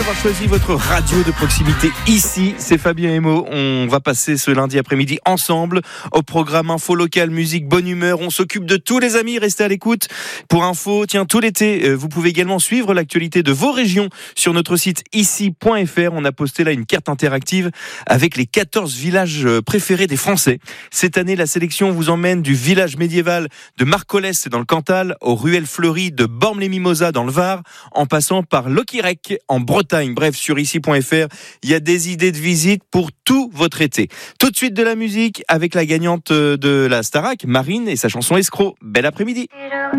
d'avoir choisi votre radio de proximité ici. C'est Fabien Emo. On va passer ce lundi après-midi ensemble au programme Info Local, musique, bonne humeur. On s'occupe de tous les amis. Restez à l'écoute. Pour info, tout l'été, vous pouvez également suivre l'actualité de vos régions sur notre site ici.fr. On a posté là une carte interactive avec les 14 villages préférés des Français. Cette année, la sélection vous emmène du village médiéval de Marcollès, c'est dans le Cantal, aux ruelles fleuries de Bormes-les-Mimosas dans le Var, en passant par Loquirec en Bretagne. Bref, sur ici.fr, il y a des idées de visite pour tout votre été. Tout de suite de la musique avec la gagnante de la Starac, Marine, et sa chanson Escroc. Bel après-midi.